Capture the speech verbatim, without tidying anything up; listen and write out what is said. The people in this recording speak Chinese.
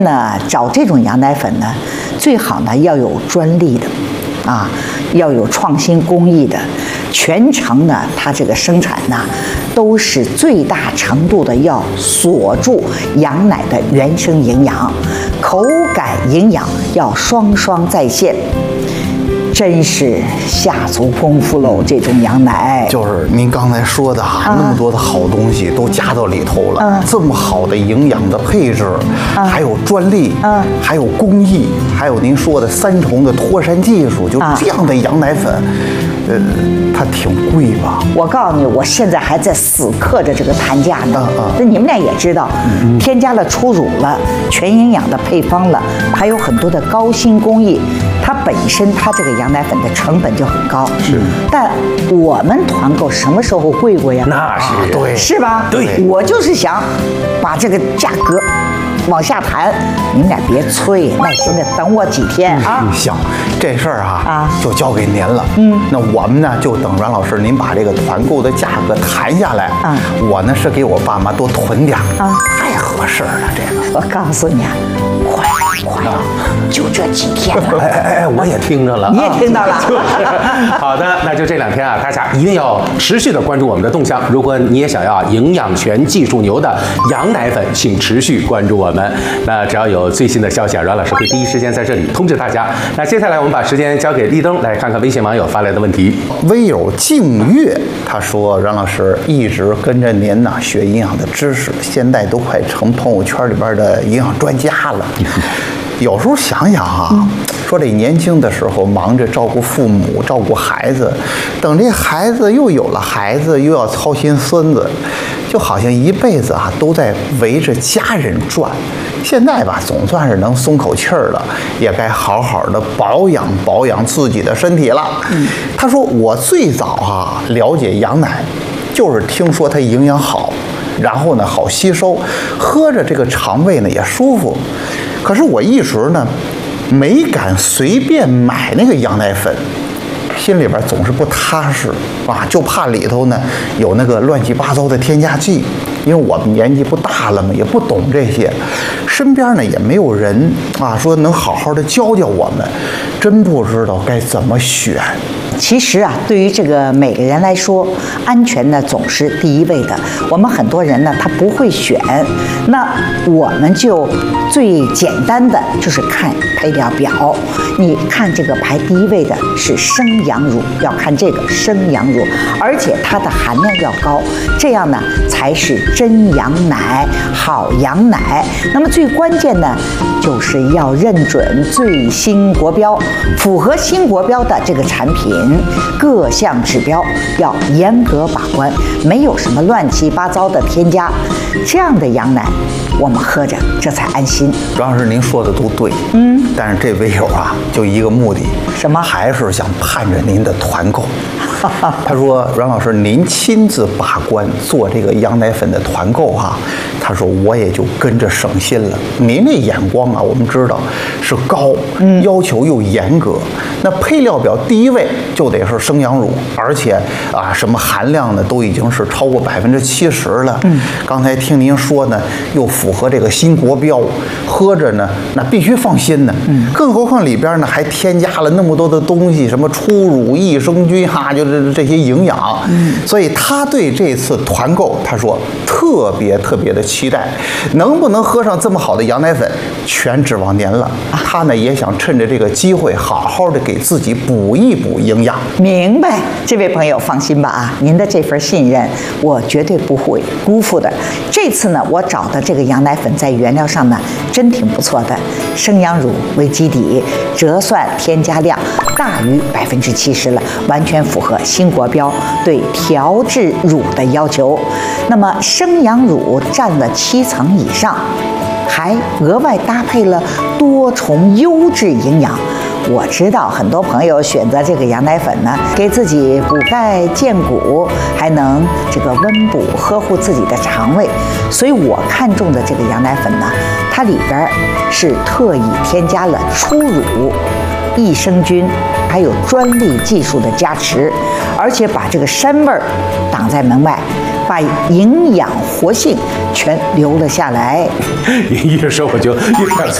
那找这种羊奶粉呢，最好呢要有专利的，啊，要有创新工艺的，全程呢它这个生产呢，都是最大程度的要锁住羊奶的原生营养，口感营养要双双在线。真是下足功夫喽！这种羊奶就是您刚才说的哈、啊，那么多的好东西都加到里头了，啊、这么好的营养的配置，啊、还有专利，啊、还有工艺，还有您说的三重的脱山技术，就这样的羊奶粉，啊、呃，它挺贵吧？ 我告诉你，我现在还在死磕着这个谈价呢。 啊那、啊、你们俩也知道，嗯、添加了初乳了，全营养的配方了，还有很多的高新工艺。它本身它这个羊奶粉的成本就很高， 是。 但我们团购什么时候贵过呀？ 那是、啊、 对， 是吧？ 对， 我就是想把这个价格往下谈，你们俩别催，耐心的等我几天啊。 嗯、行，这事儿啊啊就交给您了。 嗯， 那我们呢就等阮老师您把这个团购的价格谈下来。 啊， 我呢是给我爸妈多囤点啊， 太合适了这个。 我告诉你啊，快快啊，就这几天了。 哎哎哎，我也听着了， 你也听到了。 就是好的，那就这两天啊，大家一定要持续的关注我们的动向。如果你也想要营养全技术牛的羊奶粉，请持续关注我们。那只要有最新的消息啊，阮老师会第一时间在这里通知大家。那接下来我们把时间交给立灯，来看看微信网友发来的问题。 微友静月他说：“阮老师一直跟着您呐、啊、学营养的知识，现在都快成朋友圈里边的营养专家了。有时候想想啊。嗯说这年轻的时候忙着照顾父母、照顾孩子，等这孩子又有了孩子，又要操心孙子，就好像一辈子啊都在围着家人转。现在吧，总算是能松口气儿了，也该好好的保养保养自己的身体了。嗯，他说我最早啊了解羊奶，就是听说它营养好，然后呢好吸收，喝着这个肠胃呢也舒服。可是我一直呢。没敢随便买那个羊奶粉，心里边总是不踏实啊，就怕里头呢有那个乱七八糟的添加剂。因为我们年纪不大了嘛，也不懂这些，身边呢也没有人啊说能好好的教教我们，真不知道该怎么选。 其实啊，对于这个每个人来说，安全呢总是第一位的。我们很多人呢他不会选，那我们就最简单的就是看配料表。你看这个排第一位的是生羊乳，要看这个生羊乳，而且它的含量要高，这样呢才是真羊奶、好羊奶。那么最关键呢，就是要认准最新国标，符合新国标的这个产品。各项指标要严格把关，没有什么乱七八糟的添加，这样的羊奶我们喝着这才安心。 主要是您说的都对， 嗯， 但是这微友啊，就一个目的， 什么？ 还是想盼着您的团购。他说：“阮老师，您亲自把关做这个羊奶粉的团购哈、啊，他说我也就跟着省心了。您这眼光啊，我们知道是高，嗯，要求又严格。那配料表第一位就得是生羊乳，而且啊，什么含量呢，都已经是超过百分之七十了。嗯，刚才听您说呢，又符合这个新国标，喝着呢，那必须放心呢。嗯，更何况里边呢还添加了那么多的东西，什么初乳、益生菌哈，就是。”这些营养，嗯，所以他对这次团购，他说特别特别的期待，能不能喝上这么好的羊奶粉，全指望您了。他呢也想趁着这个机会，好好的给自己补一补营养。 明白，这位朋友放心吧啊，您的这份信任我绝对不会辜负的。这次呢，我找的这个羊奶粉在原料上呢，真挺不错的，生羊乳为基底，折算添加量大于百分之七十了，完全符合新国标对调制乳的要求。那么生羊乳占了七层以上，还额外搭配了多重优质营养。我知道很多朋友选择这个羊奶粉呢，给自己补钙健骨，还能这个温补呵护自己的肠胃。所以我看中的这个羊奶粉呢，它里边是特意添加了初乳、益生菌，还有专利技术的加持，而且把这个膻味儿挡在门外， 把营养活性全留了下来。 一说我就有点